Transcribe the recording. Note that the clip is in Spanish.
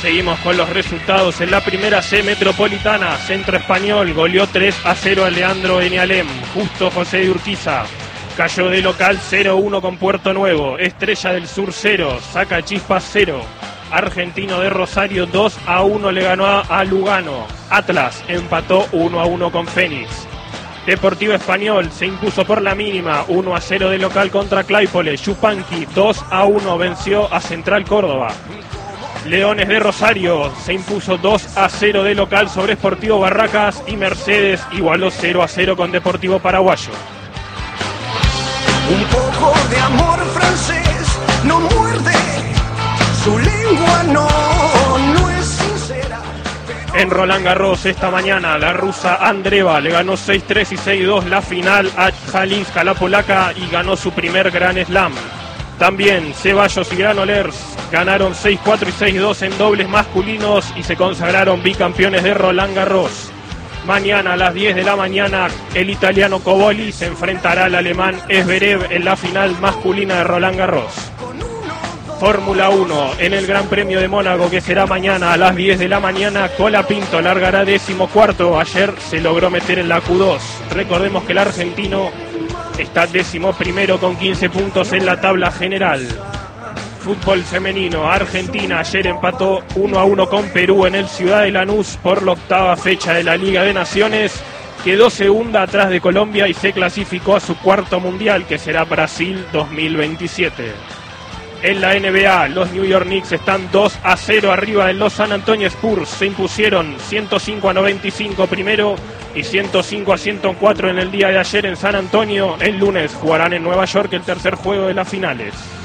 Seguimos con los resultados en la primera C metropolitana. Centro Español goleó 3-0 a Leandro Enialem. Justo José de Urquiza cayó de local 0-1 con Puerto Nuevo. Estrella del Sur 0, Sacachispas 0. Argentino de Rosario 2-1 le ganó a Lugano. Atlas empató 1-1 con Fénix. Deportivo Español se impuso por la mínima 1-0 de local contra Claypole. Yupanqui 2-1 venció a Central Córdoba. Leones de Rosario se impuso 2-0 de local sobre Sportivo Barracas y Mercedes igualó 0-0 con Deportivo Paraguayo. Un poco de amor francés no muerde, su lengua no es sincera. En Roland Garros esta mañana la rusa Andreeva le ganó 6-3 y 6-2 la final a Jalinska, la polaca, y ganó su primer Grand Slam. También Ceballos y Granollers ganaron 6-4 y 6-2 en dobles masculinos y se consagraron bicampeones de Roland Garros. Mañana a las 10 de la mañana el italiano Coboli se enfrentará al alemán Zverev en la final masculina de Roland Garros. Fórmula 1 en el Gran Premio de Mónaco, que será mañana a las 10 de la mañana, Colapinto largará 14º. Ayer se logró meter en la Q2. Recordemos que el argentino está 11º con 15 puntos en la tabla general. Fútbol femenino, Argentina ayer empató 1-1 con Perú en el Ciudad de Lanús por la 8ª fecha de la Liga de Naciones. Quedó segunda atrás de Colombia y se clasificó a su cuarto mundial, que será Brasil 2027. En la NBA, los New York Knicks están 2-0 arriba de los San Antonio Spurs. Se impusieron 105-95 primero y 105-104 en el día de ayer en San Antonio. El lunes jugarán en Nueva York el tercer juego de las finales.